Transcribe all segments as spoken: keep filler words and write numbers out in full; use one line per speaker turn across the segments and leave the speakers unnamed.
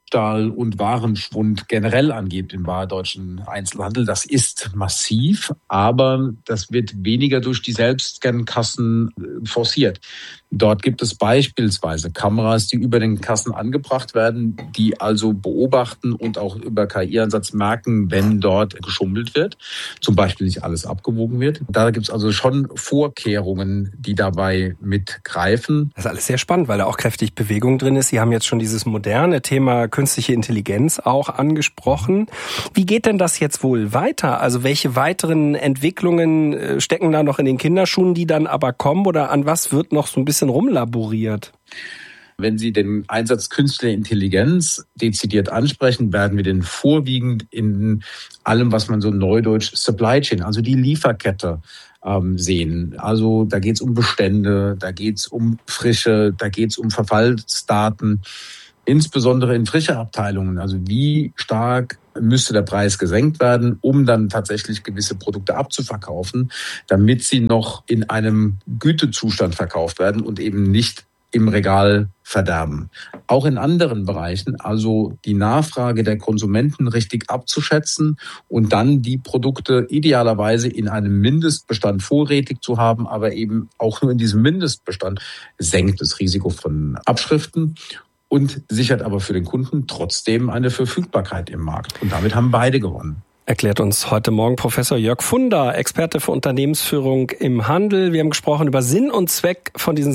Diebstahl und Warenschwund generell angeht im wahrdeutschen Einzelhandel. Das ist massiv, aber das wird weniger durch die Selbstscan-Kassen forciert. Dort gibt es beispielsweise Kameras, die über den Kassen angebracht werden, die also beobachten und auch über K I-Ansatz merken, wenn dort geschummelt wird, zum Beispiel nicht alles abgewogen wird. Da gibt es also schon Vorkehrungen, die dabei mitgreifen.
Das ist alles sehr spannend, weil da auch kräftig Bewegung drin ist. Sie haben jetzt schon dieses moderne Thema künstliche Intelligenz auch angesprochen. Wie geht denn das jetzt wohl weiter? Also welche weiteren Entwicklungen stecken da noch in den Kinderschuhen, die dann aber kommen, oder an was wird noch so ein bisschen rumlaboriert?
Wenn Sie den Einsatz künstlicher Intelligenz dezidiert ansprechen, werden wir den vorwiegend in allem, was man so neudeutsch Supply Chain, also die Lieferkette, ähm, sehen. Also da geht es um Bestände, da geht es um Frische, da geht es um Verfallsdaten, insbesondere in Frischeabteilungen. Also wie stark müsste der Preis gesenkt werden, um dann tatsächlich gewisse Produkte abzuverkaufen, damit sie noch in einem Gütezustand verkauft werden und eben nicht im Regal verderben. Auch in anderen Bereichen, also die Nachfrage der Konsumenten richtig abzuschätzen und dann die Produkte idealerweise in einem Mindestbestand vorrätig zu haben, aber eben auch nur in diesem Mindestbestand senkt das Risiko von Abschriften und sichert aber für den Kunden trotzdem eine Verfügbarkeit im Markt. Und damit haben beide gewonnen.
Erklärt uns heute Morgen Professor Jörg Funder, Experte für Unternehmensführung im Handel. Wir haben gesprochen über Sinn und Zweck von diesen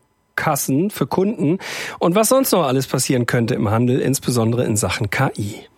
Selbstscan-Kassen für Kunden und was sonst noch alles passieren könnte im Handel, insbesondere in Sachen K I.